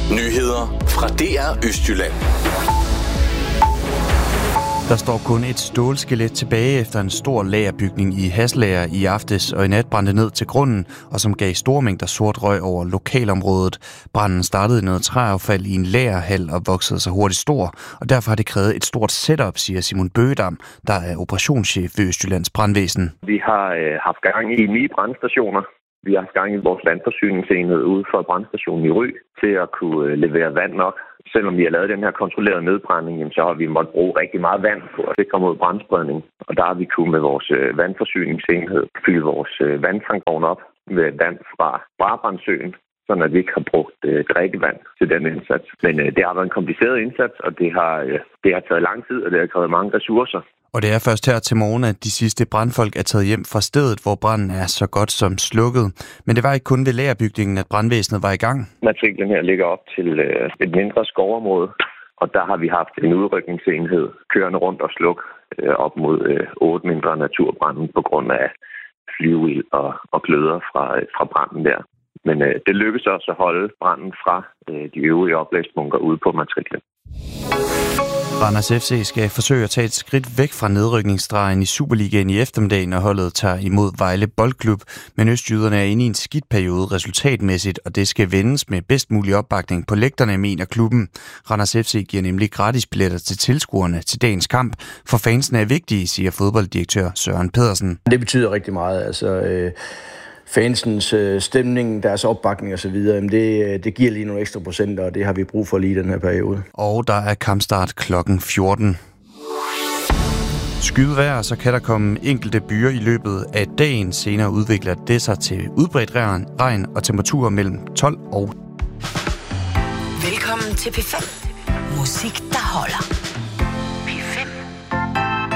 Nyheder fra DR Østjylland. Der står kun et stålskelet tilbage efter en stor lagerbygning i Haslager i aftes, og i nat brændte ned til grunden, og som gav store mængder sort røg over lokalområdet. Branden startede i noget træaffald i en lagerhal og voksede sig hurtigt stor, og derfor har det krævet et stort setup, siger Simon Bøgedam, der er operationschef ved Østjyllands Brandvæsen. Vi har haft gang i 9 brandstationer. Vi har haft gang i vores vandforsyningsenhed ude for brandstationen i Ry til at kunne levere vand nok. Selvom vi har lavet den her kontrollerede nedbrænding, så har vi måttet bruge rigtig meget vand på at sikre mod brandspredning. Og der har vi kunnet med vores vandforsyningsenhed fylde vores vandtankvogn op med vand fra Brabrandsøen, sådan at vi ikke har brugt drikkevand til den indsats. Men det har været en kompliceret indsats, og det har taget lang tid, og det har krævet mange ressourcer. Og det er først her til morgen, at de sidste brandfolk er taget hjem fra stedet, hvor branden er så godt som slukket. Men det var ikke kun ved lagerbygningen, at brandvæsenet var i gang. Matriklen her ligger op til et mindre skovområde, og der har vi haft en udrykningsenhed kørende rundt og slukke op mod 8 mindre naturbrande på grund af flyveild og gløder fra branden der. Men det lykkedes også at holde branden fra de øvrige oplægsbunker ude på matriklen. Randers FC skal forsøge at tage et skridt væk fra nedrykningsstregen i Superligaen i eftermiddagen, og holdet tager imod Vejle Boldklub. Men østjyderne er inde i en skidt periode resultatmæssigt, og det skal vendes med bedst mulig opbakning på lægterne, mener klubben. Randers FC giver nemlig gratis billetter til tilskuerne til dagens kamp, for fansene er vigtige, siger fodbolddirektør Søren Pedersen. Det betyder rigtig meget, fansens stemning, deres opbakning og så videre, det giver lige nogle ekstra procenter, og det har vi brug for lige i den her periode. Og der er kampstart klokken 14. Skyet vejr, så kan der komme enkelte byer i løbet af dagen. Senere udvikler det sig til udbredt regn og temperaturer mellem 12 og... Velkommen til P5. Musik, der holder.